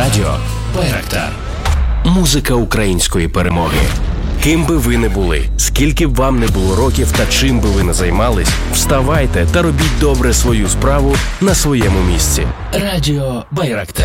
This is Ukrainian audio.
Радіо Байрактар. Музика української перемоги. Ким би ви не були, скільки б вам не було років та чим би ви не займались, вставайте та робіть добре свою справу на своєму місці. Радіо Байрактар.